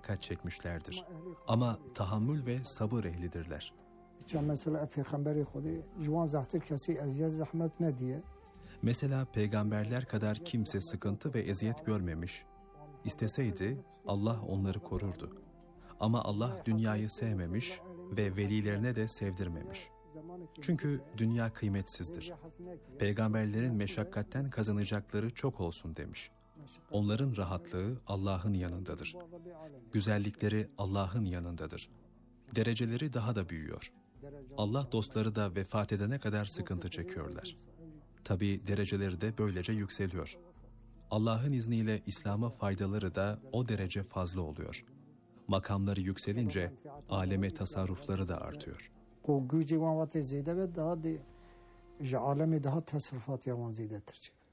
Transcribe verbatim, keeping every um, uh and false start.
meşakkat çekmişlerdir. Ama tahammül ve sabır ehlidirler. Mesela peygamberler kadar kimse sıkıntı ve eziyet görmemiş. İsteseydi Allah onları korurdu. Ama Allah dünyayı sevmemiş ve velilerine de sevdirmemiş. Çünkü dünya kıymetsizdir. Peygamberlerin meşakkatten kazanacakları çok olsun demiş. Onların rahatlığı Allah'ın yanındadır. Güzellikleri Allah'ın yanındadır. Dereceleri daha da büyüyor. Allah dostları da vefat edene kadar sıkıntı çekiyorlar. Tabii dereceleri de böylece yükseliyor. Allah'ın izniyle İslam'a faydaları da o derece fazla oluyor. Makamları yükselince aleme tasarrufları da artıyor. O gücü ve ziyade ve daha de aleme daha tasarrufat yaman ziyadetir.